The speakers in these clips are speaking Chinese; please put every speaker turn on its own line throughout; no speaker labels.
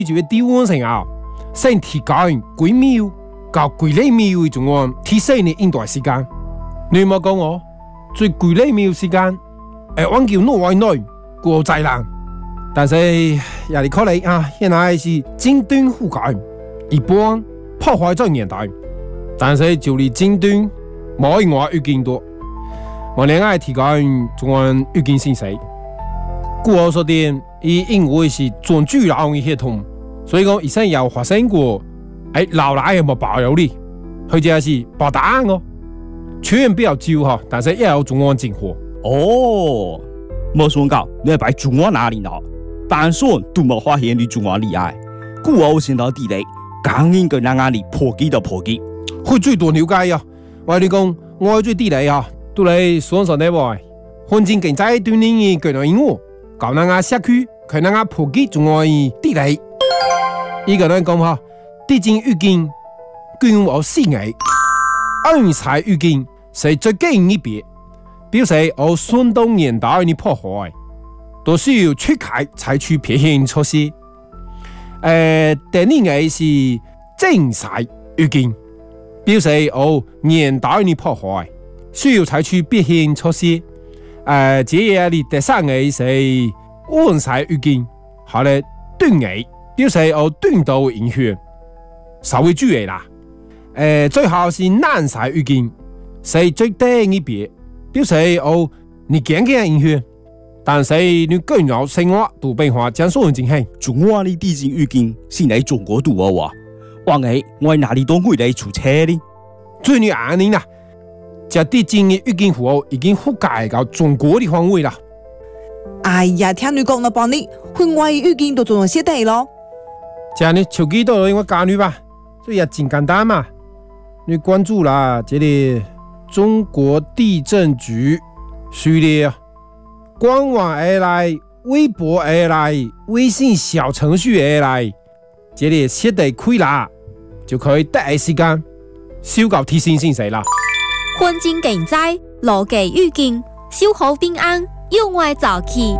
就会地方上啊，先提高归庙、搞归类庙为重要提升的应对时间。你莫讲我最归类庙时间，往叫挪外内过灾难，但是也你看嚟啊，现在是尖端覆盖，一般破坏在年代，但是就离尖端冇以外越更多。我另外提高中央越更信息。故我说的，因为是专注老嘅系统，所以讲以前有发生过，老奶有冇保佑你，或者是保答案哦，全然比较少哈，但是也有中央进货。
哦，冇想到你摆中央哪里呢？但算都冇发现你中央厉害，故我先到地雷，刚应跟人家里破机就破机，
佢最多了解啊！我你讲，我最地雷啊，都嚟双手内外，环境经济锻炼嘅技能因我。搞那个社区，佢那个普及中外地雷，一个人讲哈，地震预警，均有4个，安财预警是最近一边，表示有相当年代的破坏，都需要出开采取撇线措施。第二个是正财预警，表示有年代的破坏，需要采取撇线措施。这嘢你第三个是晚晒预警，好咧短嘅表示有短度影响，稍微注意啦。最後是南晒預警，是最低一邊，表示有你驚嘅影響，但是你個人生活都變化將所有進行。
中華的地震預警是喺中國度嘅話，話係我哪裡都會嚟出車呢？
最你安寧啦，這地震嘅預警服務已經覆蓋到中國的範圍啦。
哎呀，聽你講到幫你，境外預警都做咗些地咯。
這樣你手機都我教你吧，這也真簡單嘛。你關注啦，這裡中國地震局序列，官網而來，微博而來，微信小程序而來，這裡設定開啦，就可以第一時間收到提醒信息啦。
環境經濟，邏輯預警，守好平安，用愛早起。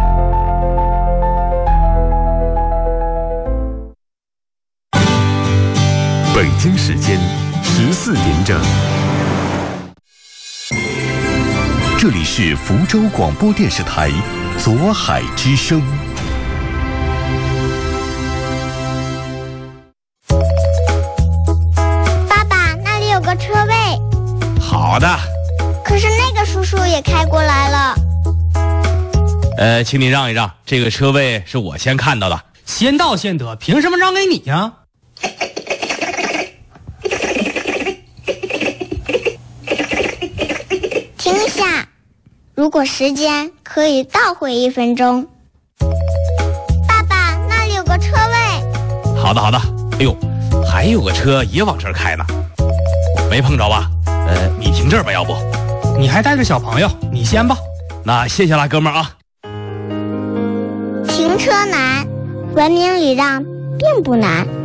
北京時間14點整，這裡是福州廣播電視台左海之聲。
爸爸，那裡有個車位。
好的。
可是那個叔叔也開過來了。
請你讓一讓，這個車位是我先看到的。
先到先得，憑什麼讓給你呀？
停一下，如果時間可以倒回1分鐘。爸爸，那裡有個車位。
好的好的。哎呦，還有個車也往這兒開呢，沒碰着吧？你停這兒吧，要不？
你還帶着小朋友，你先吧。
那謝謝了，哥們兒啊。
停車難，文明禮讓並不難。